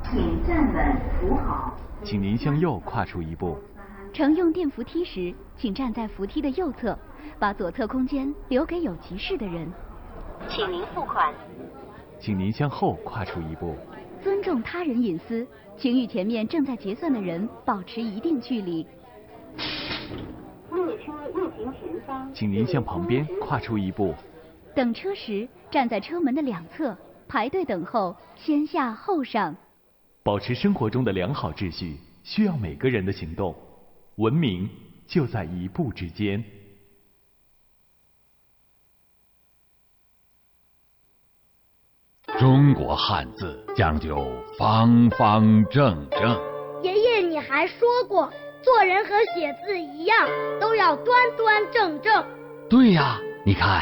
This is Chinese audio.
请站稳扶好。 请您向右跨出一步。 乘用电扶梯时，请站在扶梯的右侧，把左侧空间留给有急事的人。 请您付款。 请您向后跨出一步。 尊重他人隐私，请与前面正在结算的人保持一定距离。 列车运行前方， 请您向旁边跨出一步。 等车时，站在车门的两侧，排队等候，先下后上。 保持生活中的良好秩序，需要每个人的行动。文明就在一步之间。 中国汉字讲究方方正正。 爷爷，你还说过，做人和写字一样，都要端端正正。 对呀，你看